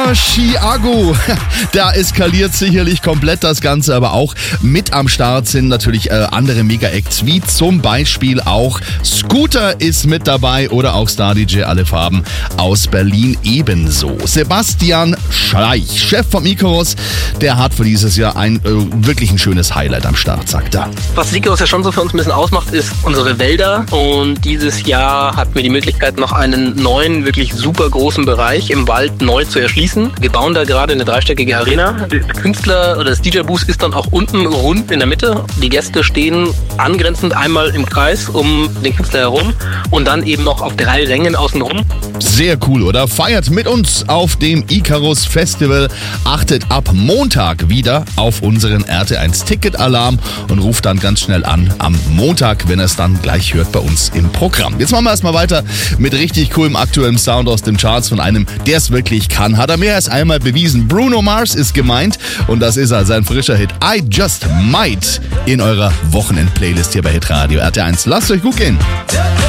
Chiago. Da eskaliert sicherlich komplett das Ganze, aber auch mit am Start sind natürlich andere Mega-Acts, wie zum Beispiel auch Scooter ist mit dabei oder auch Star DJ Alle Farben aus Berlin ebenso. Sebastian Schleich, Chef vom Icarus, der hat für dieses Jahr wirklich ein schönes Highlight am Start, sagt er. Was Icarus ja schon so für uns ein bisschen ausmacht, ist unsere Wälder, und dieses Jahr hatten wir die Möglichkeit, noch einen neuen, wirklich super großen Bereich im Wald neu zu erschließen. Wir bauen da gerade eine dreistöckige Arena. Der Künstler oder das DJ-Booth ist dann auch unten rund in der Mitte. Die Gäste stehen angrenzend einmal im Kreis um den Künstler herum und dann eben noch auf 3 Rängen außenrum. Sehr cool, oder? Feiert mit uns auf dem Icarus Festival. Achtet ab Montag wieder auf unseren RT1 Ticket-Alarm und ruft dann ganz schnell an am Montag, wenn ihr es dann gleich hört bei uns im Programm. Jetzt machen wir erstmal weiter mit richtig coolem aktuellem Sound aus den Charts von einem, der es wirklich kann. Hat er mehr als einmal bewiesen. Bruno Mars ist gemeint und das ist er, sein frischer Hit I Just Might in eurer Wochenend-Playlist hier bei Hitradio RT1. Lasst euch gut gehen.